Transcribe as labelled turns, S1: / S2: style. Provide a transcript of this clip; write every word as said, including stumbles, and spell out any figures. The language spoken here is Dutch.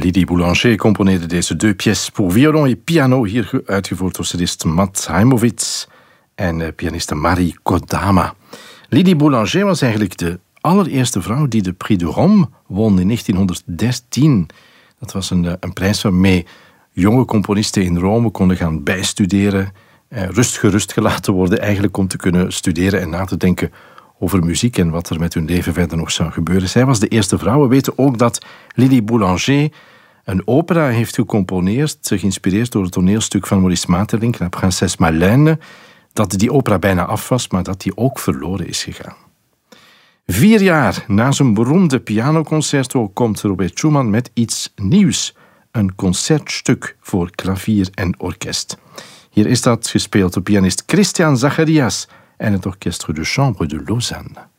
S1: Lydie Boulanger componeerde deze deux pièces pour violon et piano, hier uitgevoerd door cellist Matt Heimowitz en pianiste Marie Kodama. Lydie Boulanger was eigenlijk de allereerste vrouw die de Prix de Rome won in negentienhonderddertien. Dat was een, een prijs waarmee jonge componisten in Rome konden gaan bijstuderen, eh, rust gerust gelaten worden eigenlijk om te kunnen studeren en na te denken over muziek en wat er met hun leven verder nog zou gebeuren. Zij was de eerste vrouw. We weten ook dat Lydie Boulanger een opera heeft gecomponeerd, geïnspireerd door het toneelstuk van Maurice Maeterlinck, La Princesse Marlène, dat die opera bijna af was, maar dat die ook verloren is gegaan. Vier jaar na zijn beroemde pianoconcerto komt Robert Schumann met iets nieuws. Een concertstuk voor klavier en orkest. Hier is dat gespeeld door pianist Christian Zacharias en het Orchestre de Chambre de Lausanne.